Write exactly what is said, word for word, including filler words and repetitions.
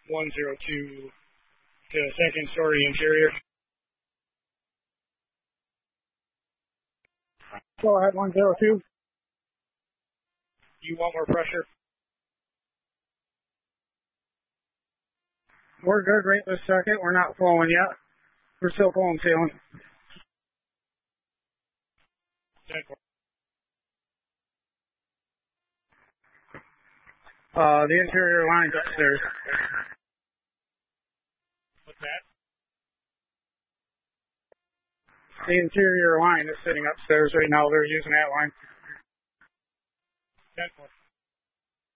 one zero two to second story interior. Go ahead, one zero two. You want more pressure? We're good right this second. We're not flowing yet. We're still flowing sailing. Uh, the interior line's upstairs. What's that? The interior line is sitting upstairs right now. They're using that line. ten four.